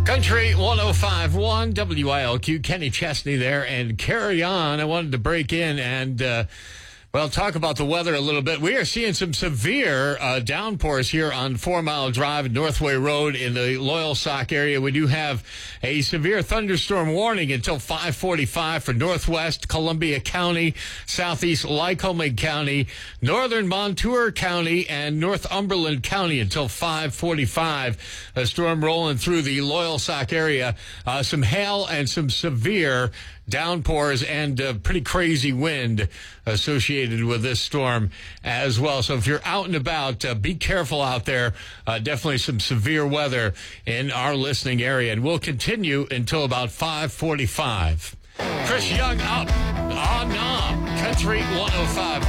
Country 105.1 WILQ, Kenny Chesney there, and carry on. I wanted to break in and, talk about the weather a little bit. We are seeing some severe downpours here on 4 Mile Drive and Northway Road in the Loyalsock area. We do have a severe thunderstorm warning until 5:45 for Northwest Columbia County, Southeast Lycoming County, Northern Montour County, and Northumberland County until 5:45. A storm rolling through the Loyalsock area. Some hail and some severe downpours and pretty crazy wind associated with this storm as well. So if you're out and about, be careful out there. Definitely some severe weather in our listening area. And we'll continue until about 5:45. Chris Young up on Country 105.